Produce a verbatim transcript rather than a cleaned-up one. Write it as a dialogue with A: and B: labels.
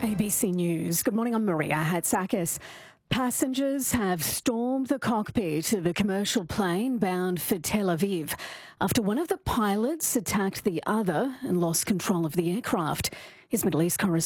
A: A B C News. Good morning, I'm Maria Hatzakis. Passengers have stormed the cockpit of a commercial plane bound for Tel Aviv after one of the pilots attacked the other and lost control of the aircraft. His Middle East correspondent